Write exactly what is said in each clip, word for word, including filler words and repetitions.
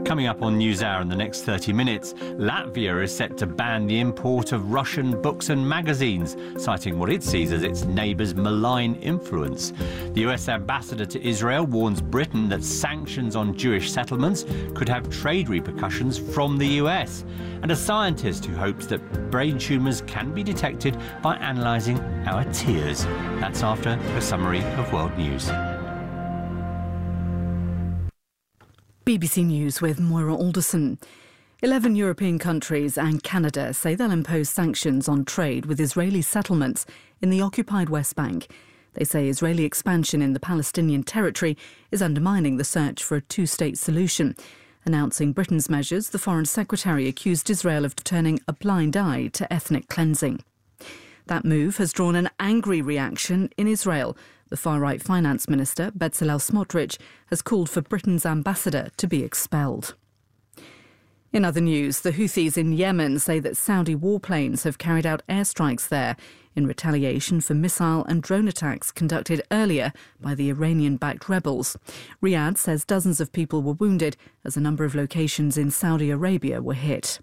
Coming up on NewsHour in the next thirty minutes, Latvia is set to ban the import of Russian books and magazines, citing what it sees as its neighbour's malign influence. The U S ambassador to Israel warns Britain that sanctions on Jewish settlements could have trade repercussions from the U S. And a scientist who hopes that brain tumours can be detected by analysing our tears. That's after a summary of world news. B B C News with Moira Alderson. Eleven European countries and Canada say they'll impose sanctions on trade with Israeli settlements in the occupied West Bank. They say Israeli expansion in the Palestinian territory is undermining the search for a two-state solution. Announcing Britain's measures, the Foreign Secretary accused Israel of turning a blind eye to ethnic cleansing. That move has drawn an angry reaction in Israel. The far-right finance minister, Bezalel Smotrich, has called for Britain's ambassador to be expelled. In other news, the Houthis in Yemen say that Saudi warplanes have carried out airstrikes there in retaliation for missile and drone attacks conducted earlier by the Iranian-backed rebels. Riyadh says dozens of people were wounded as a number of locations in Saudi Arabia were hit.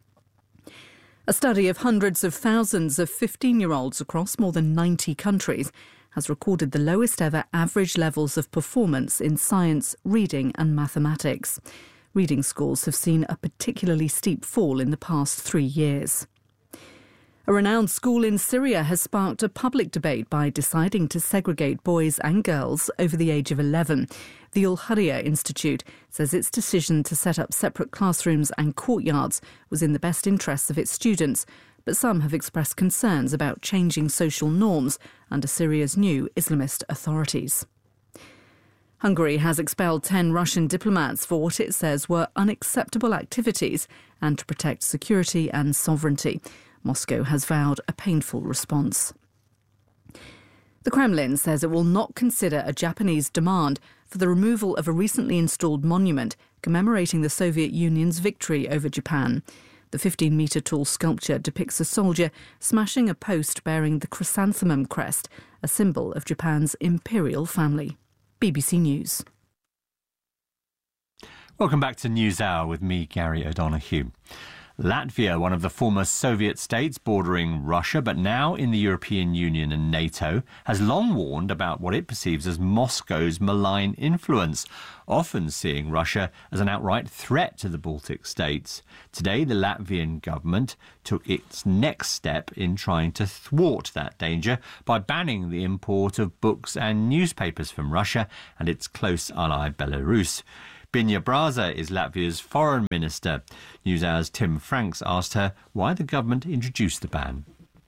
A study of hundreds of thousands of fifteen-year-olds across more than ninety countries has recorded the lowest ever average levels of performance in science, reading and mathematics. Reading scores have seen a particularly steep fall in the past three years. A renowned school in Syria has sparked a public debate by deciding to segregate boys and girls over the age of eleven. The Al-Hurriya Institute says its decision to set up separate classrooms and courtyards was in the best interests of its students, but some have expressed concerns about changing social norms under Syria's new Islamist authorities. Hungary has expelled ten Russian diplomats for what it says were unacceptable activities and to protect security and sovereignty. Moscow has vowed a painful response. The Kremlin says it will not consider a Japanese demand for the removal of a recently installed monument commemorating the Soviet Union's victory over Japan. The fifteen-metre tall sculpture depicts a soldier smashing a post bearing the chrysanthemum crest, a symbol of Japan's imperial family. B B C News. Welcome back to NewsHour with me, Gary O'Donoghue. Latvia, one of the former Soviet states bordering Russia, but now in the European Union and NATO, has long warned about what it perceives as Moscow's malign influence, often seeing Russia as an outright threat to the Baltic states. Today, the Latvian government took its next step in trying to thwart that danger by banning the import of books and newspapers from Russia and its close ally Belarus. Binya Braza is Latvia's foreign minister. NewsHour's Tim Franks asked her why the government introduced the ban.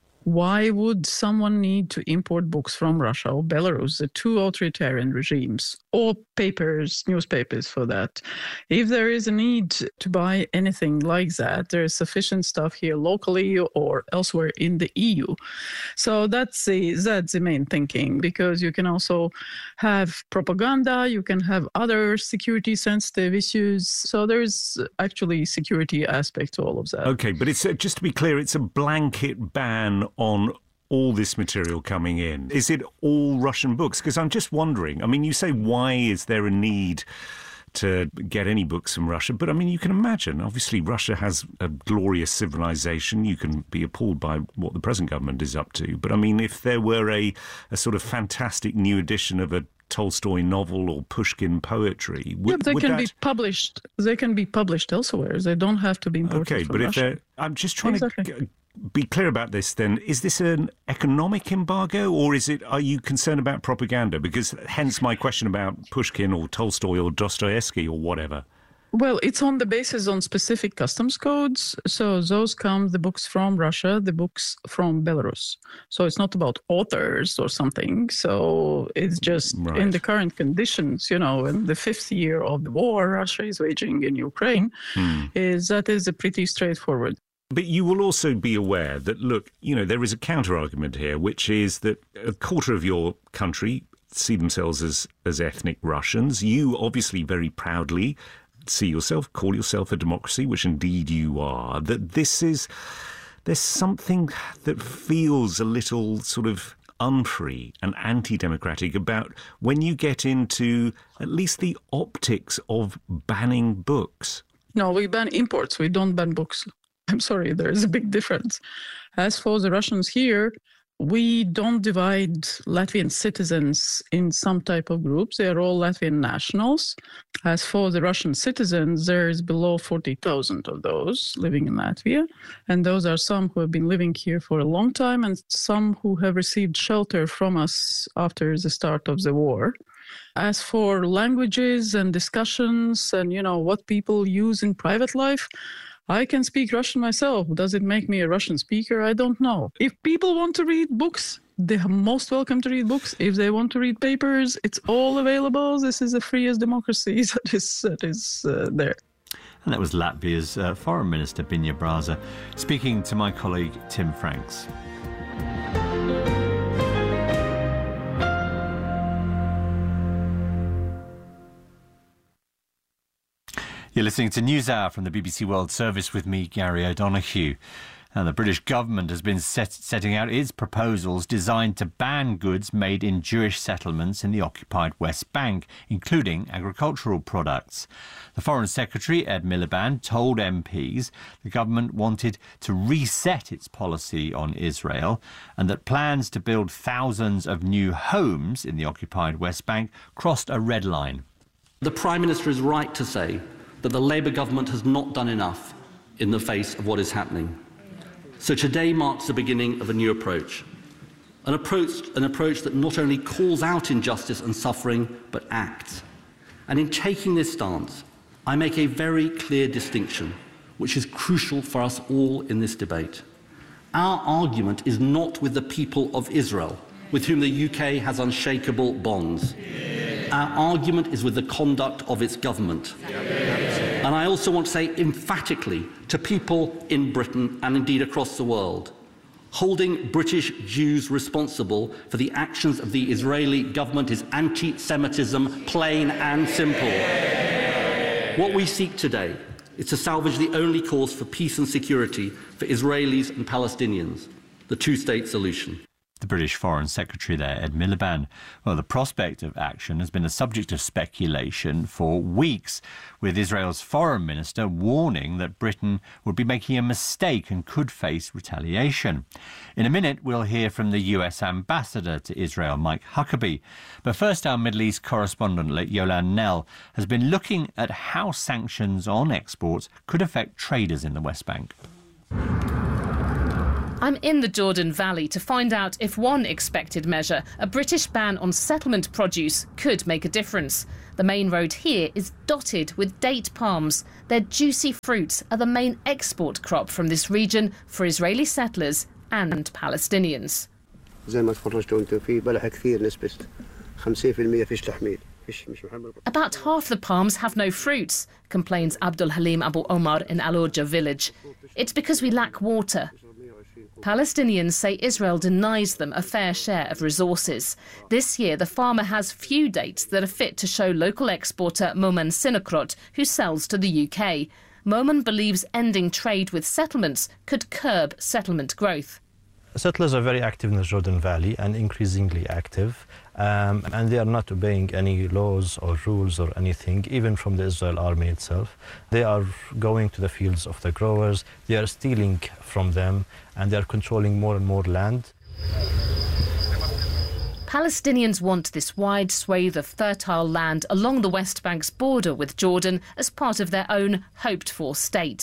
Why would someone need to import books from Russia or Belarus, the two authoritarian regimes, or papers, newspapers for that? If there is a need to buy anything like that, there is sufficient stuff here locally or elsewhere in the E U. So that's the, that's the main thinking, because you can also have propaganda, you can have other security-sensitive issues. So there's actually security aspect to all of that. OK, but it's uh, just to be clear, it's a blanket ban on all this material coming in. Is it all Russian books? Because I'm just wondering, I mean, you say, why is there a need to get any books from Russia? But I mean, you can imagine, obviously, Russia has a glorious civilization. You can be appalled by what the present government is up to. But I mean, if there were a, a sort of fantastic new edition of a Tolstoy novel or Pushkin poetry, would, yeah, they would can that... be published. They can be published elsewhere. They don't have to be imported Okay, from but Russia. if they're, I'm just trying Exactly. to be clear about this then. Is this an economic embargo, or is it, are you concerned about propaganda? Because hence my question about Pushkin or Tolstoy or Dostoevsky or whatever. Well, it's on the basis on specific customs codes. So those come, the books from Russia, the books from Belarus. So it's not about authors or something. So it's just Right. in the current conditions, you know, in the fifth year of the war Russia is waging in Ukraine, Hmm. is that is a pretty straightforward. But you will also be aware that, look, you know, there is a counter-argument here, which is that a quarter of your country see themselves as, as ethnic Russians. You obviously very proudly see yourself, call yourself a democracy, which indeed you are, that this is, there's something that feels a little sort of unfree and anti-democratic about when you get into at least the optics of banning books? No, we ban imports. We don't ban books. I'm sorry, there is a big difference. As for the Russians here, we don't divide Latvian citizens in some type of groups. They are all Latvian nationals. As for the Russian citizens, there is below forty thousand of those living in Latvia. And those are some who have been living here for a long time and some who have received shelter from us after the start of the war. As for languages and discussions and, you know, what people use in private life, I can speak Russian myself. Does it make me a Russian speaker? I don't know. If people want to read books, they are most welcome to read books. If they want to read papers, it's all available. This is the freest democracy that is, that is uh, there. And that was Latvia's uh, Foreign Minister, Biņa Brāza, speaking to my colleague Tim Franks. You're listening to NewsHour from the B B C World Service with me, Gary O'Donoghue. And the British government has been set, setting out its proposals designed to ban goods made in Jewish settlements in the occupied West Bank, including agricultural products. The Foreign Secretary, Ed Miliband, told M Ps the government wanted to reset its policy on Israel and that plans to build thousands of new homes in the occupied West Bank crossed a red line. The Prime Minister is right to say that the Labour government has not done enough in the face of what is happening. So today marks the beginning of a new approach, an approach, an approach that not only calls out injustice and suffering, but acts. And in taking this stance, I make a very clear distinction, which is crucial for us all in this debate. Our argument is not with the people of Israel, with whom the U K has unshakable bonds. Our argument is with the conduct of its government. And I also want to say emphatically to people in Britain and indeed across the world, holding British Jews responsible for the actions of the Israeli government is anti-Semitism, plain and simple. What we seek today is to salvage the only course for peace and security for Israelis and Palestinians, the two-state solution. The British Foreign Secretary there, Ed Miliband. Well, the prospect of action has been a subject of speculation for weeks, with Israel's foreign minister warning that Britain would be making a mistake and could face retaliation. In a minute, we'll hear from the U S ambassador to Israel, Mike Huckabee. But first, our Middle East correspondent, Yolan Nell, has been looking at how sanctions on exports could affect traders in the West Bank. I'm in the Jordan Valley to find out if one expected measure, a British ban on settlement produce, could make a difference. The main road here is dotted with date palms. Their juicy fruits are the main export crop from this region for Israeli settlers and Palestinians. About half the palms have no fruits, complains Abdul Halim Abu Omar in Al Orja village. It's because we lack water. Palestinians say Israel denies them a fair share of resources. This year, the farmer has few dates that are fit to show local exporter Momen Sinokrot, who sells to the U K. Momen believes ending trade with settlements could curb settlement growth. Settlers are very active in the Jordan Valley and increasingly active, um, and they are not obeying any laws or rules or anything, even from the Israel army itself. They are going to the fields of the growers, they are stealing from them, and they are controlling more and more land. Palestinians want this wide swathe of fertile land along the West Bank's border with Jordan as part of their own hoped-for state.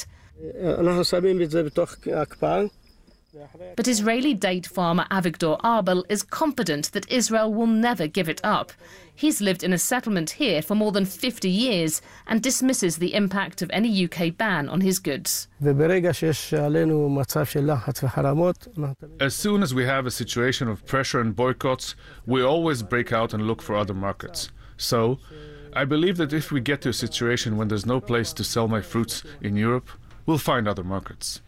But Israeli date farmer Avigdor Arbel is confident that Israel will never give it up. He's lived in a settlement here for more than fifty years and dismisses the impact of any U K ban on his goods. As soon as we have a situation of pressure and boycotts, we always break out and look for other markets. So, I believe that if we get to a situation when there's no place to sell my fruits in Europe, we'll find other markets.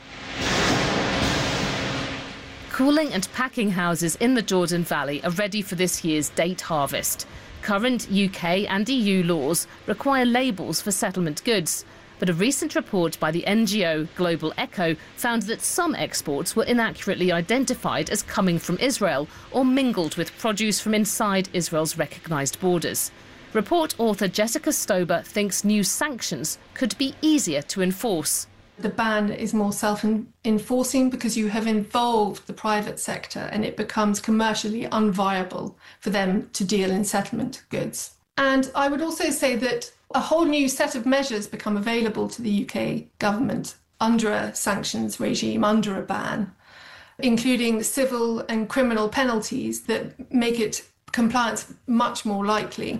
Cooling and packing houses in the Jordan Valley are ready for this year's date harvest. Current U K and E U laws require labels for settlement goods. But a recent report by the N G O Global Echo found that some exports were inaccurately identified as coming from Israel or mingled with produce from inside Israel's recognised borders. Report author Jessica Stober thinks new sanctions could be easier to enforce. The ban is more self-enforcing because you have involved the private sector and it becomes commercially unviable for them to deal in settlement goods. And I would also say that a whole new set of measures become available to the U K government under a sanctions regime, under a ban, including civil and criminal penalties that make it compliance much more likely.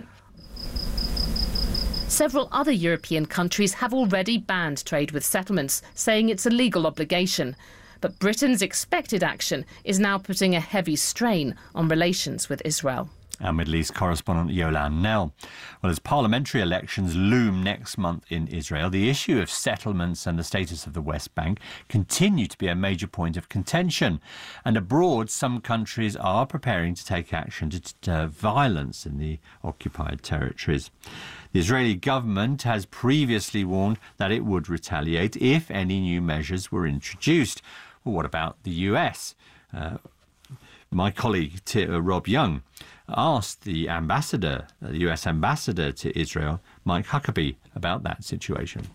Several other European countries have already banned trade with settlements, saying it's a legal obligation. But Britain's expected action is now putting a heavy strain on relations with Israel. Our Middle East correspondent Yolan Nell. Well, as parliamentary elections loom next month in Israel, the issue of settlements and the status of the West Bank continue to be a major point of contention. And abroad, some countries are preparing to take action to deter violence in the occupied territories. The Israeli government has previously warned that it would retaliate if any new measures were introduced. Well, what about the U S? Uh, my colleague T- uh, Rob Young asked the ambassador, the U S ambassador to Israel, Mike Huckabee, about that situation.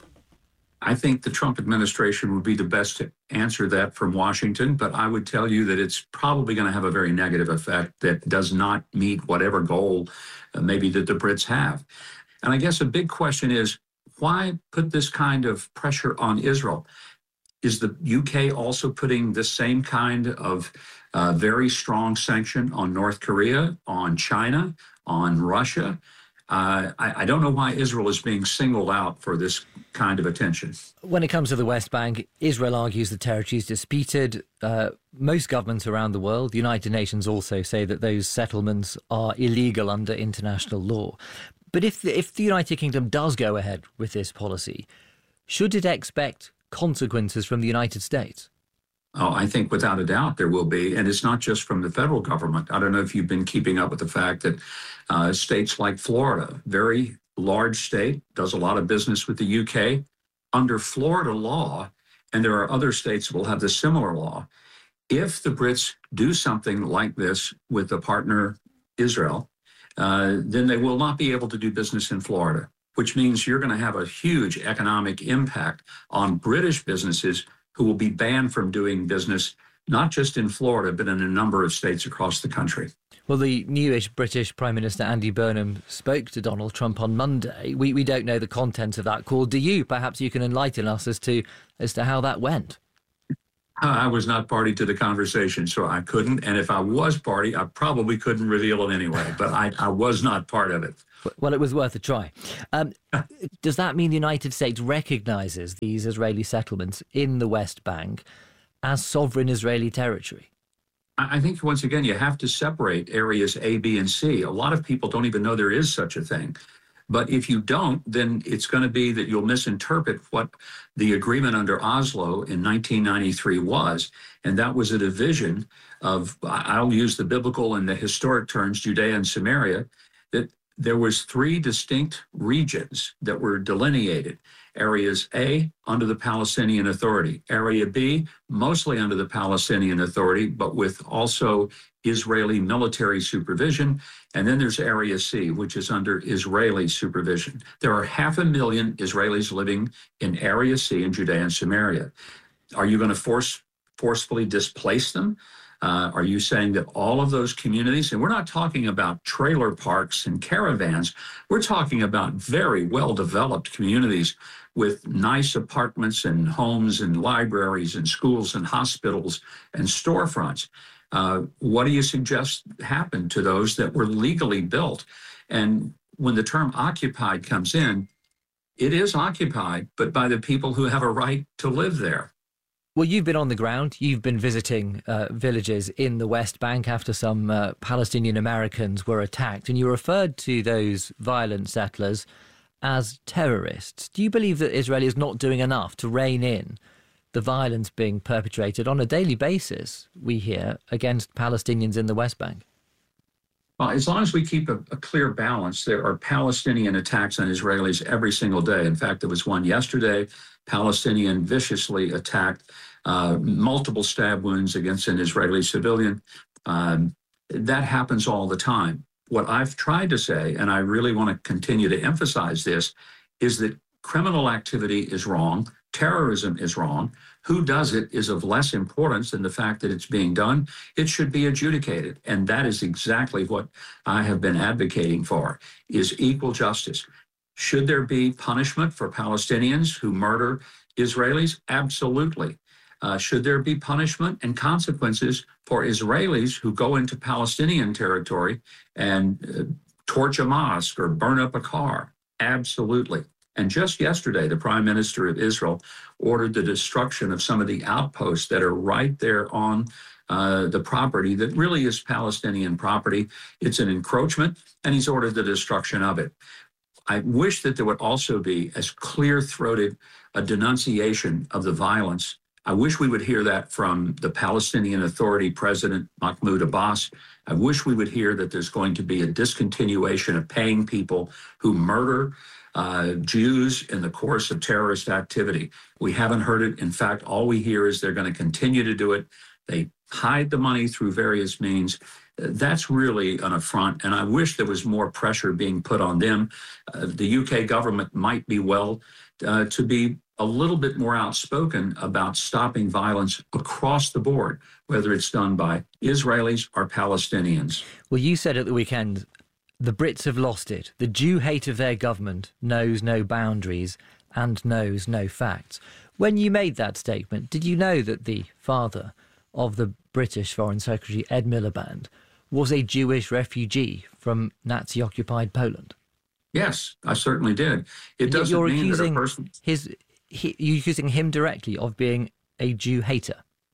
I think the Trump administration would be the best to answer that from Washington, but I would tell you that it's probably going to have a very negative effect that does not meet whatever goal uh, maybe that the Brits have. And I guess a big question is, why put this kind of pressure on Israel? Is the U K also putting the same kind of uh, very strong sanction on North Korea, on China, on Russia? Uh, I, I don't know why Israel is being singled out for this kind of attention. When it comes to the West Bank, Israel argues the territory is disputed. Uh, most governments around the world, the United Nations also say that those settlements are illegal under international law. But if the, if the United Kingdom does go ahead with this policy, should it expect consequences from the United States? Oh, I think without a doubt there will be. And it's not just from the federal government. I don't know if you've been keeping up with the fact that uh, states like Florida, very large state, does a lot of business with the U K. Under Florida law, and there are other states that will have the similar law, if the Brits do something like this with a partner, Israel, uh, then they will not be able to do business in Florida, which means you're going to have a huge economic impact on British businesses who will be banned from doing business, not just in Florida, but in a number of states across the country. Well, the newish British Prime Minister Andy Burnham spoke to Donald Trump on Monday. We we don't know the content of that call. Do you? Perhaps you can enlighten us as to as to how that went. I was not party to the conversation, so I couldn't. And if I was party, I probably couldn't reveal it anyway. But I, I was not part of it. Well, it was worth a try. Um, does that mean the United States recognises these Israeli settlements in the West Bank as sovereign Israeli territory? I think, once again, you have to separate areas A, B, and C. A lot of people don't even know there is such a thing. But if you don't, then it's going to be that you'll misinterpret what the agreement under Oslo in nineteen ninety-three was. And that was a division of, I'll use the biblical and the historic terms, Judea and Samaria, that there was three distinct regions that were delineated. Areas A, under the Palestinian Authority. Area B, mostly under the Palestinian Authority, but with also Israeli military supervision. And then there's Area C, which is under Israeli supervision. There are half a million Israelis living in Area C in Judea and Samaria. Are you going to force forcefully displace them? Uh, are you saying that all of those communities, and we're not talking about trailer parks and caravans, we're talking about very well-developed communities with nice apartments and homes and libraries and schools and hospitals and storefronts. Uh, what do you suggest happened to those that were legally built? And when the term occupied comes in, it is occupied, but by the people who have a right to live there. Well, you've been on the ground. You've been visiting uh, villages in the West Bank after some uh, Palestinian Americans were attacked, and you referred to those violent settlers as terrorists. Do you believe that Israel is not doing enough to rein in the violence being perpetrated on a daily basis, we hear, against Palestinians in the West Bank? Well, as long as we keep a, a clear balance, there are Palestinian attacks on Israelis every single day. In fact, there was one yesterday. Palestinian viciously attacked, uh, multiple stab wounds against an Israeli civilian. Um, that happens all the time. What I've tried to say, and I really want to continue to emphasize this, is that criminal activity is wrong. Terrorism is wrong. Who does it is of less importance than the fact that it's being done. It should be adjudicated. And that is exactly what I have been advocating for, is equal justice. Should there be punishment for Palestinians who murder Israelis? Absolutely. Uh, should there be punishment and consequences for Israelis who go into Palestinian territory and uh, torch a mosque or burn up a car? Absolutely. And just yesterday, the Prime Minister of Israel ordered the destruction of some of the outposts that are right there on uh, the property that really is Palestinian property. It's an encroachment, and he's ordered the destruction of it. I wish that there would also be as clear-throated a denunciation of the violence. I wish we would hear that from the Palestinian Authority President Mahmoud Abbas. I wish we would hear that there's going to be a discontinuation of paying people who murder uh, Jews in the course of terrorist activity. We haven't heard it. In fact, all we hear is they're going to continue to do it. They hide the money through various means. That's really an affront, and I wish there was more pressure being put on them. Uh, the U K government might be well uh, to be a little bit more outspoken about stopping violence across the board, whether it's done by Israelis or Palestinians. Well, you said at the weekend, the Brits have lost it. The Jew hate of their government knows no boundaries and knows no facts. When you made that statement, did you know that the father of the British Foreign Secretary, Ed Miliband, was a Jewish refugee from Nazi-occupied Poland? Yes, I certainly did. It and doesn't you're mean accusing that a person... his, he, you're accusing him directly of being a Jew hater.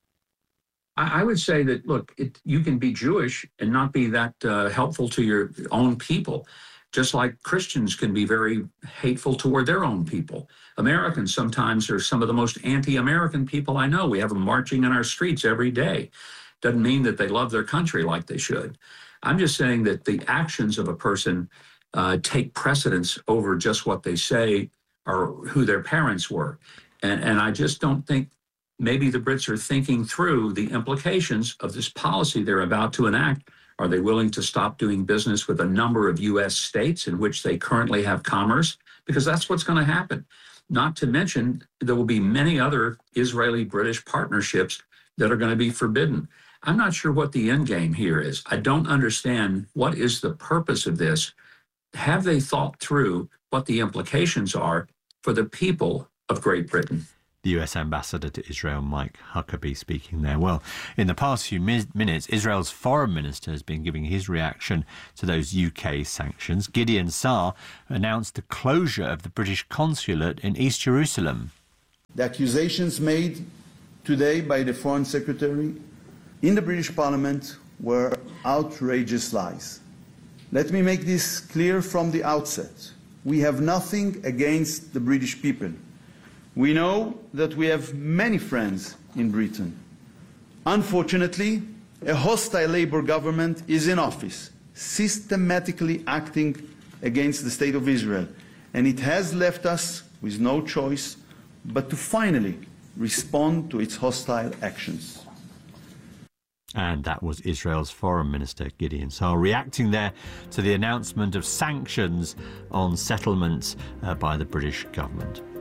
I, I would say that, look, it, you can be Jewish and not be that uh, helpful to your own people, just like Christians can be very hateful toward their own people. Americans sometimes are some of the most anti-American people I know. We have them marching in our streets every day. Doesn't mean that they love their country like they should. I'm just saying that the actions of a person uh, take precedence over just what they say or who their parents were. And, and I just don't think maybe the Brits are thinking through the implications of this policy they're about to enact. Are they willing to stop doing business with a number of U S states in which they currently have commerce? Because that's what's going to happen. Not to mention, there will be many other Israeli-British partnerships that are going to be forbidden. I'm not sure what the end game here is. I don't understand what is the purpose of this. Have they thought through what the implications are for the people of Great Britain? The U S Ambassador to Israel, Mike Huckabee, speaking there. Well, in the past few mi- minutes, Israel's foreign minister has been giving his reaction to those U K sanctions. Gideon Saar announced the closure of the British consulate in East Jerusalem. The accusations made today by the Foreign Secretary in the British Parliament were outrageous lies. Let me make this clear from the outset. We have nothing against the British people. We know that we have many friends in Britain. Unfortunately, a hostile Labour government is in office, systematically acting against the State of Israel, and it has left us with no choice but to finally respond to its hostile actions. And that was Israel's Foreign Minister, Gideon Saar, reacting there to the announcement of sanctions on settlements uh, by the British government.